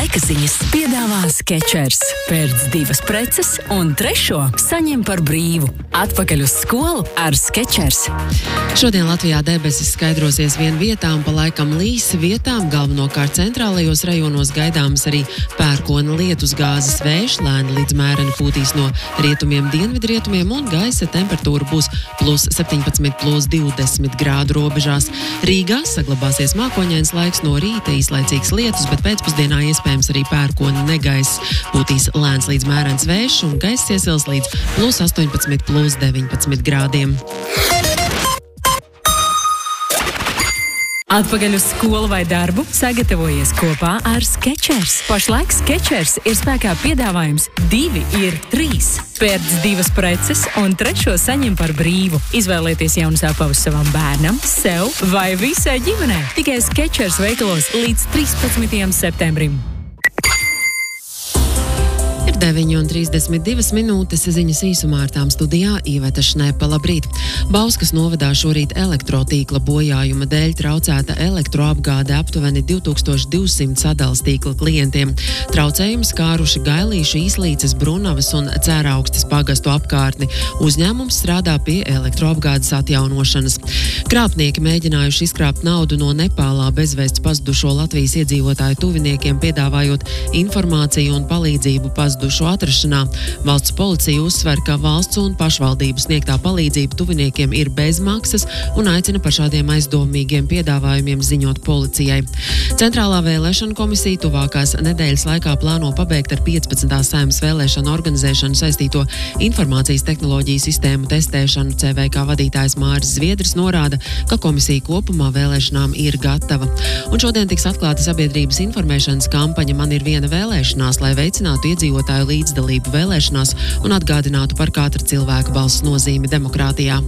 Laika ziņas piedāvā Skechers. Pērc 2 preces un 3. saņem par brīvu. Atpakaļ uz skolu ar Skechers. Šodien Latvijā debesis skaidrosies vien vietām, pa laikam līs vietām, galvenokārt centrālajos rajonos gaidāms arī pērkona lietus gāzes vējš, lēni līdz mēreni pūtīs no rietumiem dienvidrietumiem un gaisa temperatūra būs +17, +20 grādu robežās. Rīgā saglabāsies mākoņains laiks, no rīta īslaicīgs lietus, bet pēcpusdienā iespējams arī pērkona negaiss. Būtīs lēns līdz mērens vējš un gaiss iesils līdz +18, +19 grādiem. Atpakaļ uz skolu vai darbu sagatavojies kopā ar Skechers. Pašlaik Skechers ir spēkā piedāvājums 2 ir 3. Pērc 2 preces un 3. saņem par brīvu. Izvēlieties jaunas apavus savam bērnam, sev vai visai ģimenei. Tikai Skechers veikalos līdz 13. septembrim. 9:32 minūtes ziņas īsumā ar tām studijā Iveta Šnepa. Labrīt! Bauskas novadā šorīt elektrotīkla bojājuma dēļ traucēta elektroapgāde aptuveni 2200 sadales tīkla klientiem. Traucējumi skāruši Gailīšu, Īslīces, Brunavas un Cēraugstes pagastu apkārtni. Uzņēmums strādā pie elektroapgādes atjaunošanas. Krāpnieki mēģinājuši izkrāpt naudu no Nepālā bezvēsts pazudušo Latvijas iedzīvotāju tuviniekiem, piedāvājot informāciju un palīdzību pazudušo atrašanā. Valsts policija uzsver, ka valsts un pašvaldību sniegtā palīdzība tuviniekiem ir bez maksas un aicina par šādiem aizdomīgiem piedāvājumiem ziņot policijai. Centrālā vēlēšana komisija tuvākās nedēļas laikā plāno pabeigt ar 15. Saeimas vēlēšanu organizēšanu saistīto informācijas tehnoloģiju sistēmu testēšanu. CVK vadītājs Māris Zviedris norāda, ka komisija kopumā vēlēšanām ir gatava. Un šodien tiks atklāta sabiedrības informēšanas kampaņa Man ir viena vēlēšanās, lai veicinātu iedzīvotāju līdzdalību vēlēšanās un atgādinātu par katra cilvēka balss nozīmi demokrātijā.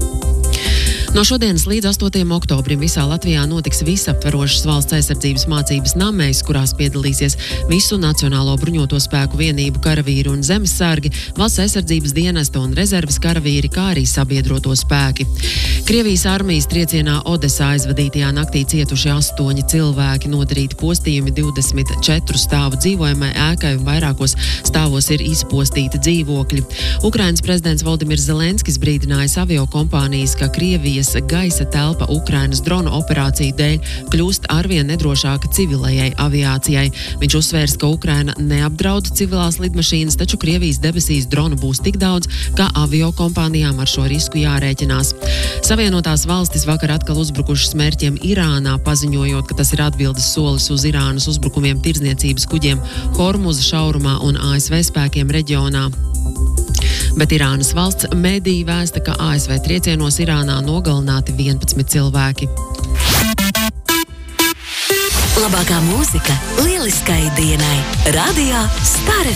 No šodienas līdz 8. oktobrim visā Latvijā notiks visaptverošas valsts aizsardzības mācības Namējs, kurās piedalīsies visu Nacionālo bruņoto spēku vienību karavīri un zemesargi, valsts aizsardzības dienesta un rezerves karavīri, kā arī sabiedroto spēki. Krievijas armijas triecienā Odesā aizvadītajā naktī cietuši 8 cilvēki, nodarīti postījumi 24 stāvu dzīvojamai ēkai un vairākos stāvos ir izpostīti dzīvokļi. Ukrainas prezidents Voldimirs Zelenskis brīdinājis aviokompānijas, ka Krievijas gaisa telpa Ukrainas dronu operāciju dēļ kļūst arvien nedrošāka civilajai aviācijai. Viņš uzsvērs, ka Ukraina neapdraud civilās lidmašīnas, taču Krievijas debesīs dronu būs tik daudz, ka aviokompānijām ar šo risku jārēķinās. Savienotās valstis vakar atkal uzbrukušas mērķiem Irānā, paziņojot, ka tas ir atbildes solis uz Irānas uzbrukumiem tirdzniecības kuģiem Hormuza šaurumā un ASV spēkiem reģionā. Bet Irānas valsts mediji vēsta, ka ASV triecienos Irānā nogalināti 11 cilvēki. Labākā mūzika lieliskai dienai. Radio Star